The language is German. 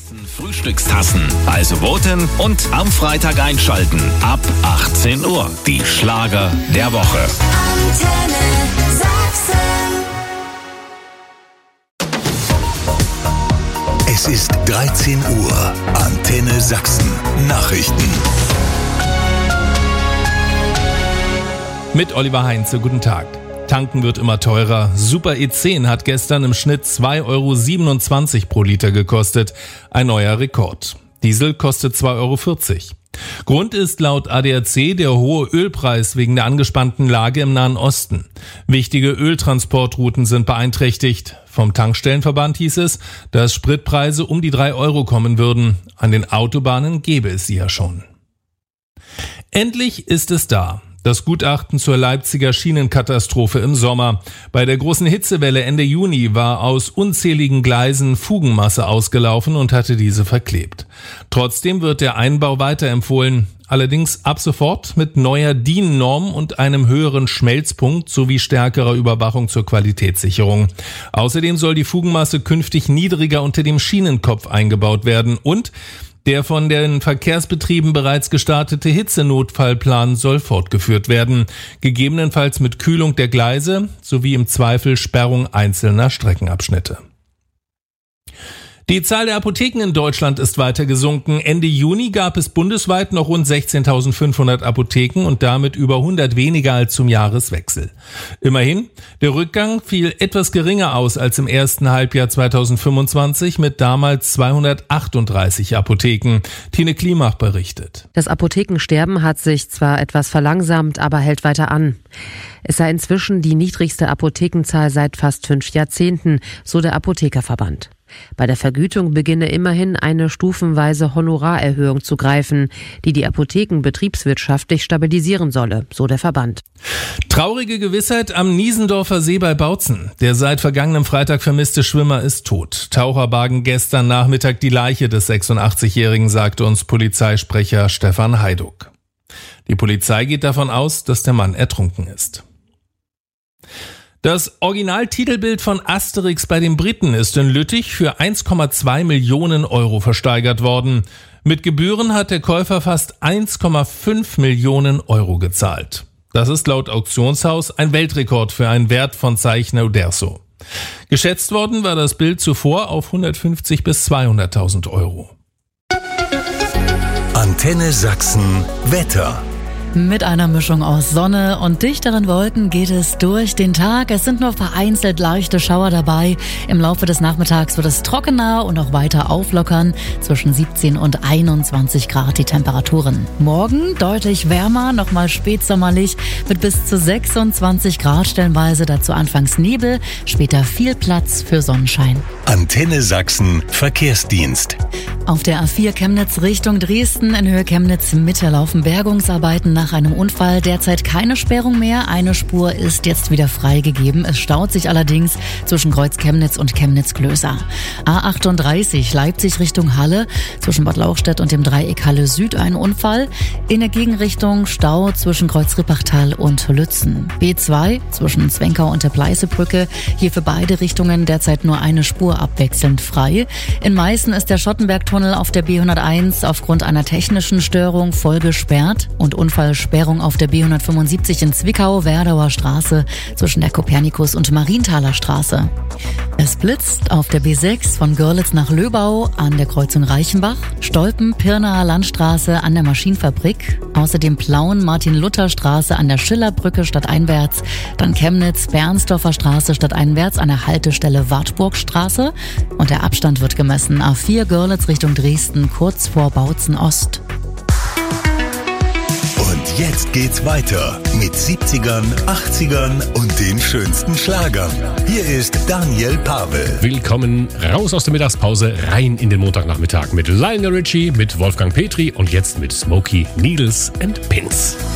Frühstückstassen. Also voten und am Freitag einschalten. Ab 18 Uhr. Die Schlager der Woche. Antenne Sachsen. Es ist 13 Uhr. Antenne Sachsen. Nachrichten. Mit Oliver Heinze, guten Tag. Tanken wird immer teurer. Super E10 hat gestern im Schnitt 2,27 € pro Liter gekostet. Ein neuer Rekord. Diesel kostet 2,40 €. Grund ist laut ADAC der hohe Ölpreis wegen der angespannten Lage im Nahen Osten. Wichtige Öltransportrouten sind beeinträchtigt. Vom Tankstellenverband hieß es, dass Spritpreise um die 3 € kommen würden. An den Autobahnen gäbe es sie ja schon. Endlich ist es da. Das Gutachten zur Leipziger Schienenkatastrophe im Sommer. Bei der großen Hitzewelle Ende Juni war aus unzähligen Gleisen Fugenmasse ausgelaufen und hatte diese verklebt. Trotzdem wird der Einbau weiterempfohlen. Allerdings ab sofort mit neuer DIN-Norm und einem höheren Schmelzpunkt sowie stärkerer Überwachung zur Qualitätssicherung. Außerdem soll die Fugenmasse künftig niedriger unter dem Schienenkopf eingebaut werden und der von den Verkehrsbetrieben bereits gestartete Hitzenotfallplan soll fortgeführt werden, gegebenenfalls mit Kühlung der Gleise sowie im Zweifel Sperrung einzelner Streckenabschnitte. Die Zahl der Apotheken in Deutschland ist weiter gesunken. Ende Juni gab es bundesweit noch rund 16.500 Apotheken und damit über 100 weniger als zum Jahreswechsel. Immerhin, der Rückgang fiel etwas geringer aus als im ersten Halbjahr 2025 mit damals 238 Apotheken. Tine Klimach berichtet. Das Apothekensterben hat sich zwar etwas verlangsamt, aber hält weiter an. Es sei inzwischen die niedrigste Apothekenzahl seit fast 5 Jahrzehnten, so der Apothekerverband. Bei der Vergütung beginne immerhin eine stufenweise Honorarerhöhung zu greifen, die die Apotheken betriebswirtschaftlich stabilisieren solle, so der Verband. Traurige Gewissheit am Niesendorfer See bei Bautzen. Der seit vergangenem Freitag vermisste Schwimmer ist tot. Taucher bargen gestern Nachmittag die Leiche des 86-Jährigen, sagte uns Polizeisprecher Stefan Heiduck. Die Polizei geht davon aus, dass der Mann ertrunken ist. Das Originaltitelbild von Asterix bei den Briten ist in Lüttich für 1,2 Millionen € versteigert worden. Mit Gebühren hat der Käufer fast 1,5 Millionen € gezahlt. Das ist laut Auktionshaus ein Weltrekord für einen Wert von Zeichner Uderzo. Geschätzt worden war das Bild zuvor auf 150.000 bis 200.000 €. Antenne Sachsen Wetter. Mit einer Mischung aus Sonne und dichteren Wolken geht es durch den Tag. Es sind nur vereinzelt leichte Schauer dabei. Im Laufe des Nachmittags wird es trockener und auch weiter auflockern. Zwischen 17 und 21 Grad die Temperaturen. Morgen deutlich wärmer, nochmal spätsommerlich mit bis zu 26 Grad stellenweise. Dazu anfangs Nebel, später viel Platz für Sonnenschein. Antenne Sachsen Verkehrsdienst. Auf der A4 Chemnitz Richtung Dresden in Höhe Chemnitz-Mitte laufen Bergungsarbeiten nach einem Unfall. Derzeit keine Sperrung mehr. Eine Spur ist jetzt wieder freigegeben. Es staut sich allerdings zwischen Kreuz Chemnitz und Chemnitz-Klößer. A38 Leipzig Richtung Halle. Zwischen Bad Lauchstädt und dem Dreieck Halle Süd ein Unfall. In der Gegenrichtung Stau zwischen Kreuz Rippachtal und Lützen. B2 zwischen Zwenkau und der Pleißebrücke. Hier für beide Richtungen derzeit nur eine Spur abwechselnd frei. In Meißen ist der Schottenbergtunnel auf der B101 aufgrund einer technischen Störung voll gesperrt und Unfallsperrung auf der B175 in Zwickau, Werdauer Straße zwischen der Kopernikus- und Marienthaler Straße. Es blitzt auf der B6 von Görlitz nach Löbau an der Kreuzung Reichenbach, Stolpen, Pirnaer Landstraße an der Maschinenfabrik, außerdem Plauen, Martin-Luther-Straße an der Schillerbrücke stadteinwärts, dann Chemnitz, Bernsdorfer Straße stadteinwärts an der Haltestelle Wartburgstraße und der Abstand wird gemessen A4 Görlitz Richtung Dresden kurz vor Bautzen Ost. Und jetzt geht's weiter mit 70ern, 80ern und den schönsten Schlagern. Hier ist Daniel Pavel. Willkommen raus aus der Mittagspause, rein in den Montagnachmittag mit Lionel Richie, mit Wolfgang Petri und jetzt mit Smokey Needles and Pins.